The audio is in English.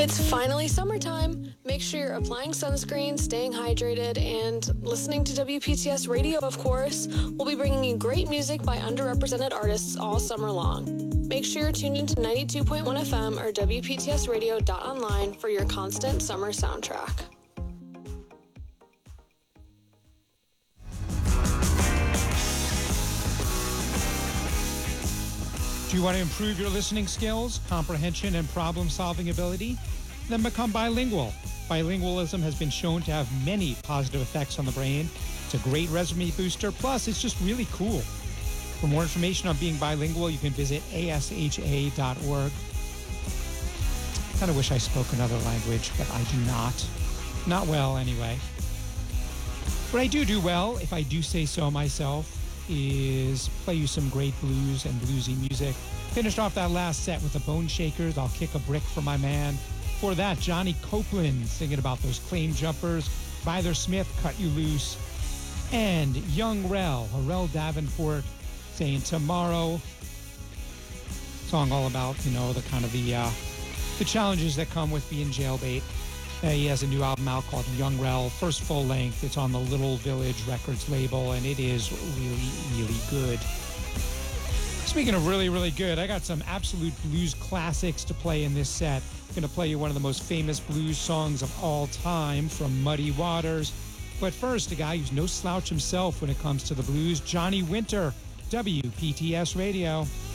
It's finally summertime. Make sure you're applying sunscreen, staying hydrated, and listening to WPTS Radio, of course. We'll be bringing you great music by underrepresented artists all summer long. Make sure you're tuned into 92.1 FM or WPTSradio.online for your constant summer soundtrack. Do you want to improve your listening skills, comprehension, and problem-solving ability? Then become bilingual. Bilingualism has been shown to have many positive effects on the brain. It's a great resume booster, plus it's just really cool. For more information on being bilingual, you can visit asha.org. I kind of wish I spoke another language, but I do not. Not well, anyway. What I do well, if I do say so myself, is play you some great blues and bluesy music. Finished off that last set with the Bone Shakers, I'll Kick a Brick for My Man. For that, Johnny Copeland singing about those claim jumpers. Byler Smith, Cut You Loose. And Young Rel, Rel Davenport, saying Tomorrow. Song all about, the kind of the challenges that come with being jailbait. He has a new album out called Young Rel, first full length. It's on the Little Village Records label, and it is really, really good. Speaking of really, really good, I got some absolute blues classics to play in this set. I'm going to play you one of the most famous blues songs of all time from Muddy Waters. But first, a guy who's no slouch himself when it comes to the blues, Johnny Winter, WPTS Radio.